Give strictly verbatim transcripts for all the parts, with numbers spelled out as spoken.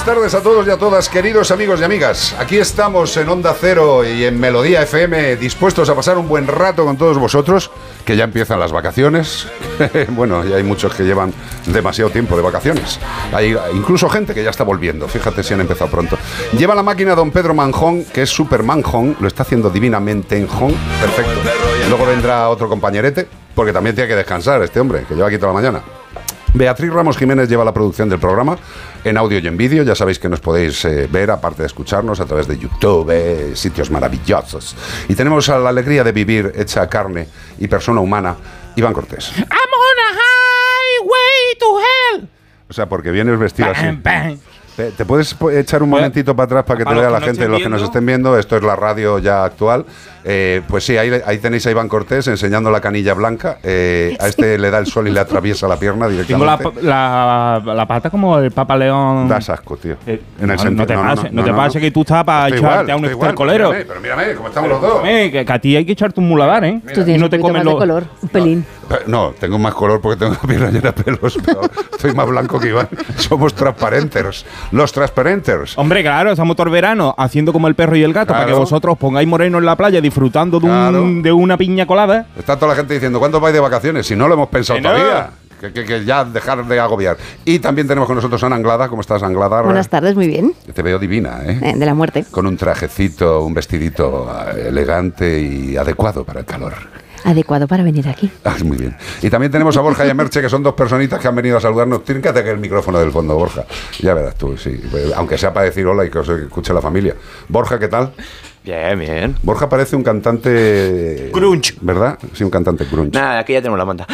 tardes a todos y a todas, queridos amigos y amigas. Aquí estamos en Onda Cero y en Melodía F M, dispuestos a pasar un buen rato con todos vosotros, que ya empiezan las vacaciones. Bueno, y hay muchos que llevan demasiado tiempo de vacaciones. Hay incluso gente que ya está volviendo, fíjate si han empezado pronto. Lleva la máquina don Pedro Manjón, que es super manjón, lo está haciendo divinamente en jón, perfecto. Luego vendrá otro compañerete, porque también tiene que descansar este hombre, que lleva aquí toda la mañana. Beatriz Ramos Jiménez lleva la producción del programa en audio y en vídeo. Ya sabéis que nos podéis eh, ver, aparte de escucharnos, a través de YouTube, eh, sitios maravillosos. Y tenemos a la alegría de vivir hecha carne y persona humana, Iván Cortés. I'm on a highway to hell. O sea, porque vienes vestido así. Bang, bang. ¿Te, te puedes echar un momentito para atrás para que para te vea la no gente, los que nos estén viendo? Esto es la radio ya actual. Eh, pues sí, ahí, ahí tenéis a Iván Cortés enseñando la canilla blanca. Eh, a este le da el sol y le atraviesa la pierna directamente. Tengo la, la, la pata como el Papa León. Das asco, tío. Eh, en el no, sentido, no te no, pases, no, no, te no, pases no. que tú estás para Estoy echarte igual, a un estoy igual, estercolero. Pero mírame, pero mírame, cómo estamos los dos. Eh, que, que a ti hay que echarte un muladar, ¿eh? Tú tienes y no un te poquito comes más los... de color, un pelín. No, tengo más color porque tengo la pierna llena de pelos, pero estoy más blanco que Iván. Somos transparenters. Los transparenters. Hombre, claro, estamos todo el verano haciendo como el perro y el gato, Claro. para que vosotros pongáis moreno en la playa disfrutando de, Claro. un, de una piña colada. Está toda la gente diciendo, ¿cuándo vais de vacaciones? Si no lo hemos pensado Que no. todavía. Que, que, que ya dejar de agobiar. Y también tenemos con nosotros a Ana Anglada. ¿Cómo estás, Anglada? Buenas tardes, muy bien. Te veo divina, ¿eh? Eh, de la muerte. Con un trajecito, un vestidito eh, elegante y adecuado para el calor. Adecuado para venir aquí. Ah, muy bien. Y también tenemos a Borja y a Merche, que son dos personitas que han venido a saludarnos. Tienen que atacar el micrófono del fondo, Borja. Ya verás tú, sí. Aunque sea para decir hola y que os escuche la familia. Borja, ¿qué tal? Bien, bien. Borja parece un cantante... Grunge. ¿Verdad? Sí, un cantante grunge. Nada, aquí ya tenemos la banda.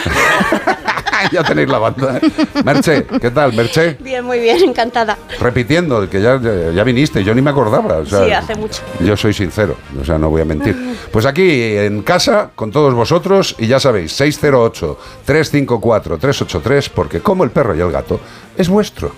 Ya tenéis la banda. Merche, ¿qué tal, Merche? Bien, muy bien, encantada. Repitiendo, que ya, ya, ya viniste, yo ni me acordaba. O sea, Sí, hace mucho. Yo soy sincero, o sea, no voy a mentir. Pues aquí, en casa, con todos vosotros, y ya sabéis, seis cero ocho, tres cinco cuatro, tres ocho tres, porque como el perro y el gato, es vuestro.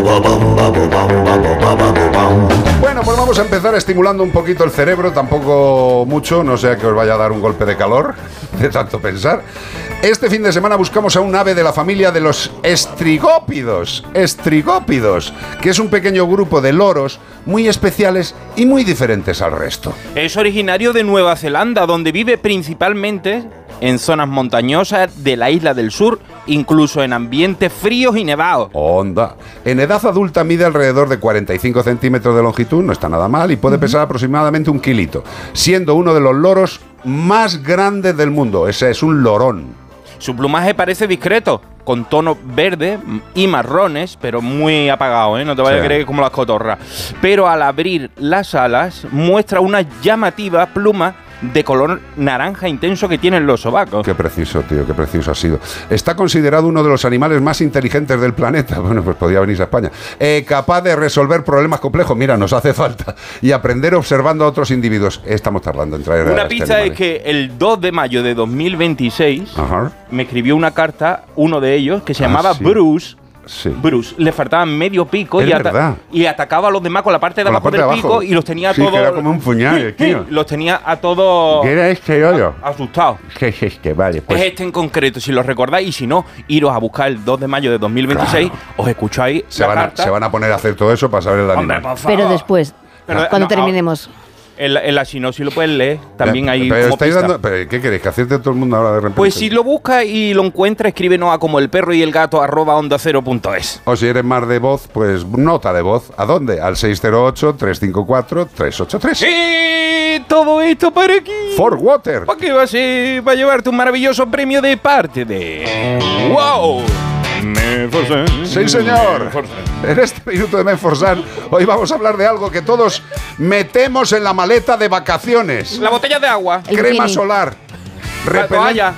Bueno, pues vamos a empezar estimulando un poquito el cerebro, tampoco mucho, no sea que os vaya a dar un golpe de calor, de tanto pensar. Este fin de semana buscamos a un ave de la familia de los estrigópidos, estrigópidos, que es un pequeño grupo de loros muy especiales y muy diferentes al resto. Es originario de Nueva Zelanda, donde vive principalmente en zonas montañosas de la isla del sur, incluso en ambientes fríos y nevados. Onda. En edad adulta mide alrededor de cuarenta y cinco centímetros de longitud, no está nada mal, y puede pesar aproximadamente un kilito, siendo uno de los loros más grandes del mundo. Ese es un lorón. Su plumaje parece discreto, con tonos verdes y marrones, pero muy apagado, ¿eh? No te vayas Sí. a creer que como las cotorras. Pero al abrir las alas, muestra una llamativa pluma de color naranja intenso que tienen los sobacos. Qué preciso, tío, qué preciso ha sido. Está considerado uno de los animales más inteligentes del planeta. Bueno, pues podía venirse a España. Eh, capaz de resolver problemas complejos. Mira, nos hace falta. Y aprender observando a otros individuos. Estamos tardando en traer a Una este pista animal, es que el dos de mayo de dos mil veintiséis Ajá. me escribió una carta, uno de ellos, que se Ah, llamaba sí. Bruce. Sí. Bruce, le faltaba medio pico Es y, ata- verdad. y atacaba a los demás con la parte de Con la abajo parte del de abajo. pico y los tenía Sí, todos. que era como un puñal, tío. Los tenía a todos ¿Qué era este hoyo? asustados. ¿Qué es este? Vale, pues. Es este en concreto, si lo recordáis, y si no, iros a buscar el dos de mayo de dos mil veintiséis, os escucháis Se la van, a, carta. se van a poner a hacer todo eso para saber el Hombre, animal. por favor. Pero después, Pero, cuando no, terminemos. En la, en la sinopsis lo puedes leer, también hay pero como estáis pista. dando, pero ¿qué queréis? ¿Que acierte todo el mundo ahora de repente? Pues si lo buscas y lo encuentras, escríbenos a como el perro y el gato arroba onda cero punto es. O si eres más de voz, pues nota de voz. ¿A dónde? Al seis cero ocho, tres cinco cuatro, tres ocho tres. Y todo esto para aquí. For Water. ¿Para qué va a ser? Va a llevarte un maravilloso premio de parte de... ¡Wow! Menforsan. Sí, señor. Menforsan. En este minuto de Menforsan, hoy vamos a hablar de algo que todos metemos en la maleta de vacaciones. La botella de agua. El Crema bikini. solar. La toalla.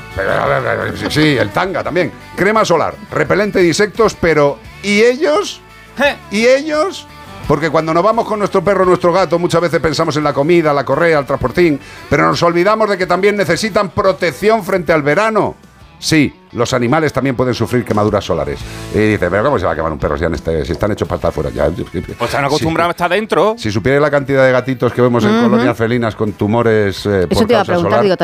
Sí, sí, el tanga también. Crema solar, repelente de insectos, pero ¿y ellos? Je. ¿Y ellos? Porque cuando nos vamos con nuestro perro o nuestro gato, muchas veces pensamos en la comida, la correa, el transportín, pero nos olvidamos de que también necesitan protección frente al verano. Sí, los animales también pueden sufrir quemaduras solares. Y dice, pero ¿cómo se va a quemar un perro si, han este- si están hechos para estar fuera? Ya, Pues están acostumbrados a estar dentro. Si, si supierais la cantidad de gatitos que vemos en Ujú. colonias felinas con tumores eh, por Eso te iba a causa preguntar, solar, digo,